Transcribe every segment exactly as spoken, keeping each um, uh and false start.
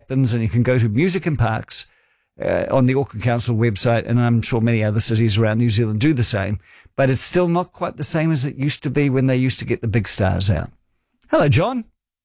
bins, and you can go to Music and Parks uh, on the Auckland Council website, and I'm sure many other cities around New Zealand do the same. But it's still not quite the same as it used to be when they used to get the big stars out. Hello, John.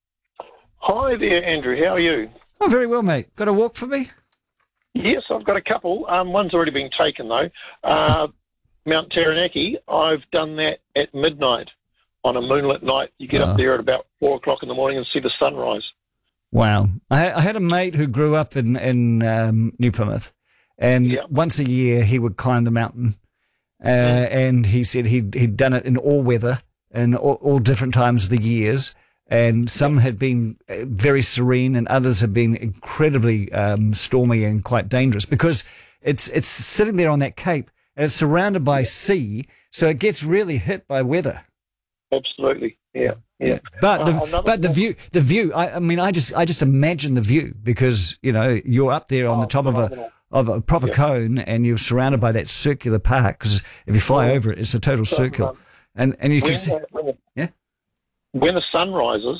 Hi there, Andrew. How are you? Oh, very well, mate. Got a walk for me? Yes, I've got a couple. Um, one's already been taken, though. Uh, Mount Taranaki, I've done that at midnight on a moonlit night. You get Oh. up there at about four o'clock in the morning and see the sunrise. Wow. I, I had a mate who grew up in, in um, New Plymouth, and Yeah. once a year he would climb the mountain, uh, mm. and he said he'd, he'd done it in all weather and all, all different times of the years, and some had been very serene and others have been incredibly um, stormy and quite dangerous because it's it's sitting there on that cape and it's surrounded by sea, so it gets really hit by weather. Absolutely, yeah. Yeah, but the uh, but the view, the view. I, I mean, I just I just imagine the view because you know you're up there on oh, the top of a of a proper yeah. cone and you're surrounded by that circular park. Because if you fly yeah. over it, it's a total circle, um, and and you when, can see, when the, yeah. When the sun rises,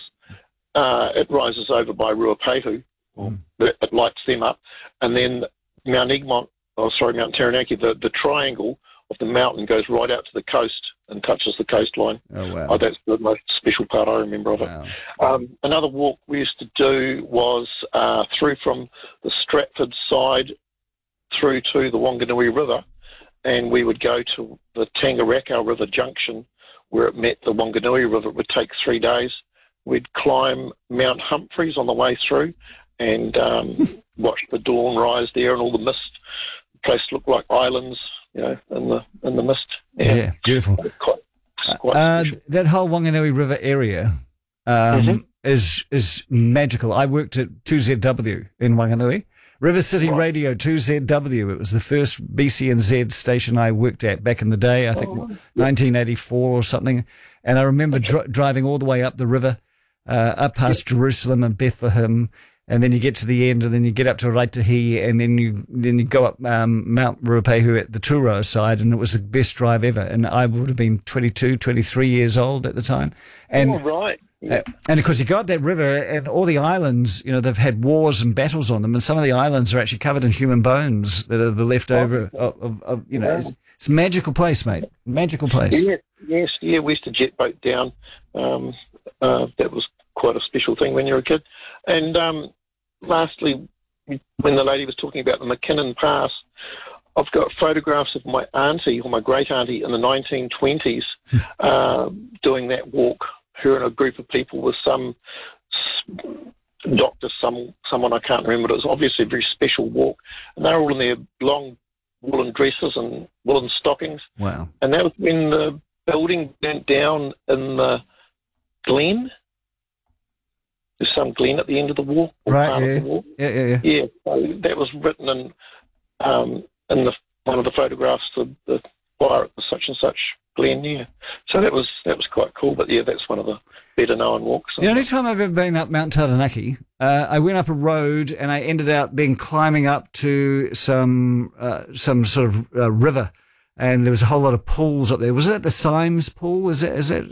uh, it rises over by Ruapehu. Mm. It, it lights them up, and then Mount Egmont, oh sorry, Mount Taranaki, the the triangle of the mountain goes right out to the coast and touches the coastline. Oh, wow. Oh, that's the most special part I remember of it. Wow. Um, another walk we used to do was uh, through from the Stratford side through to the Wanganui River, and we would go to the Tangarakau River junction where it met the Wanganui River. It would take three days. We'd climb Mount Humphreys on the way through and um, watch the dawn rise there and all the mist. The place looked like islands, you know, in the in the mist. Yeah, yeah beautiful. Quite, quite uh, that whole Wanganui River area um, mm-hmm. is is magical. I worked at two Z W in Wanganui. River City right. Radio two Z W. It was the first B C N Z station I worked at back in the day, I think oh, yeah. nineteen eighty-four or something. And I remember okay. dri- driving all the way up the river, uh, up past yeah. Jerusalem and Bethlehem. And then you get to the end, and then you get up to Raitahi, and then you then you go up um, Mount Ruapehu at the Turo side, and it was the best drive ever. And I would have been twenty-two, twenty-three years old at the time. And, oh, right. Yeah. Uh, and of course, you go up that river, and all the islands, you know, they've had wars and battles on them, and some of the islands are actually covered in human bones that are the leftover oh. of, of, of, you know, yeah. it's, it's a magical place, mate. Magical place. Yeah, yes, yeah. We used to jet boat down. Um, uh, that was quite a special thing when you were a kid. And um, lastly, when the lady was talking about the McKinnon Pass, I've got photographs of my auntie or my great auntie in the nineteen twenties uh, doing that walk. Her and a group of people with some doctor, some someone I can't remember. It was obviously a very special walk, and they were all in their long woolen dresses and woolen stockings. Wow! And that was when the building burnt down in the Glen. There's some glen at the end of the walk. Right, part yeah. Of the walk. yeah, yeah, yeah. Yeah, so that was written in um, in the, one of the photographs of the fire at the such and such glen, yeah. So that was that was quite cool, but yeah, that's one of the better known walks. The only time I've ever been up Mount Taranaki, uh, I went up a road and I ended up then climbing up to some uh, some sort of uh, river, and there was a whole lot of pools up there. Was it the Symes Pool? Is it? Is it?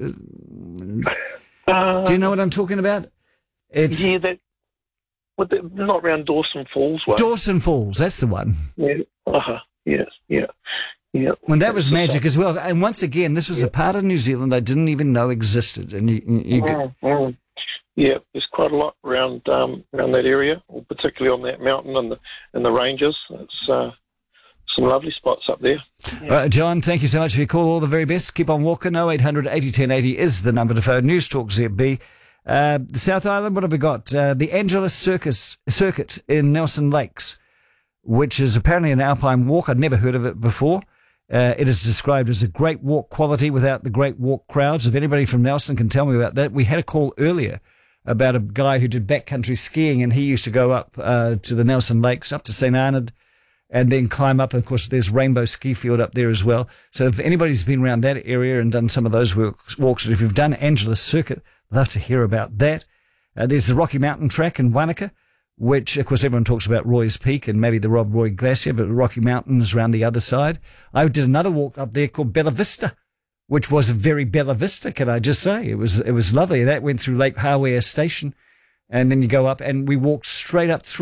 Uh, Do you know what I'm talking about? It's yeah, that but the, not around Dawson Falls way. Dawson Falls, that's the one. Yeah, uh-huh. yes, yeah, yeah. When that was magic as well. And once again, this was yeah. a part of New Zealand I didn't even know existed. And you, you mm, mm. yeah, there's quite a lot around um, around that area, particularly on that mountain and the and the ranges. It's uh, some lovely spots up there. Yeah. All right, John, thank you so much for your call. All the very best. Keep on walking. oh eight hundred eighty ten eighty is the number to phone. News Talk Z B. Uh, the South Island, what have we got? Uh, the Angeles Circus Circuit in Nelson Lakes, which is apparently an alpine walk. I'd never heard of it before. Uh, it is described as a great walk quality without the great walk crowds. If anybody from Nelson can tell me about that. We had a call earlier about a guy who did backcountry skiing, and he used to go up uh, to the Nelson Lakes, up to Saint Arnaud, and then climb up. And of course, there's Rainbow Ski Field up there as well. So if anybody's been around that area and done some of those walks, walks and if you've done Angeles Circuit, I'd love to hear about that. Uh, there's the Rocky Mountain Track in Wanaka, which, of course, everyone talks about Roy's Peak and maybe the Rob Roy Glacier, but the Rocky Mountains around the other side. I did another walk up there called Bella Vista, which was very Bella Vista, can I just say. It was, it was lovely. That went through Lake Hawea Station, and then you go up, and we walked straight up through